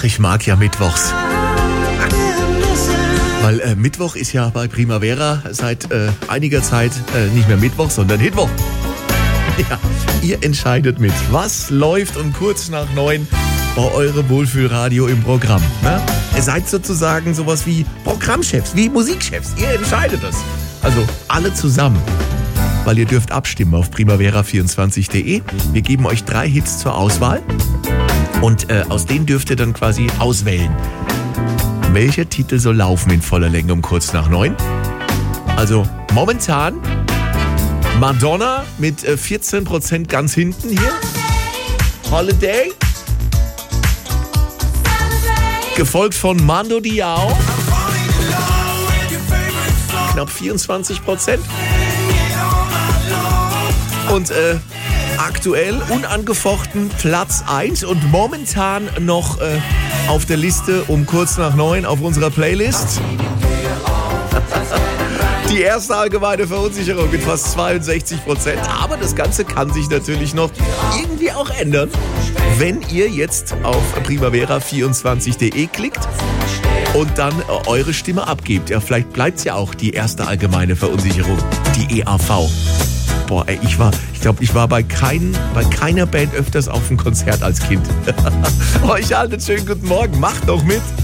Ach, ich mag ja Mittwochs. Weil Mittwoch ist ja bei Primavera seit einiger Zeit nicht mehr Mittwoch, sondern Hitwoch. Ja, ihr entscheidet mit. Was läuft um kurz nach 9 bei eurem Wohlfühlradio im Programm? Ne? Ihr seid sozusagen sowas wie Programmchefs, wie Musikchefs. Ihr entscheidet das. Also alle zusammen. Weil ihr dürft abstimmen auf primavera24.de. Wir geben euch 3 Hits zur Auswahl. Und aus denen dürft ihr dann quasi auswählen. Welcher Titel soll laufen in voller Länge um kurz nach 9? Also momentan Madonna mit 14% ganz hinten hier. Holiday. Gefolgt von Mando Diao. Knapp 24%. Und aktuell unangefochten Platz 1 und momentan noch auf der Liste um kurz nach 9 auf unserer Playlist. Die erste allgemeine Verunsicherung mit fast 62%. Aber das Ganze kann sich natürlich noch irgendwie auch ändern, wenn ihr jetzt auf primavera24.de klickt und dann eure Stimme abgebt. Ja, vielleicht bleibt es ja auch die erste allgemeine Verunsicherung, die EAV. Boah, ey, ich war bei keiner Band öfters auf einem Konzert als Kind. Euch allen einen schönen guten Morgen, macht doch mit!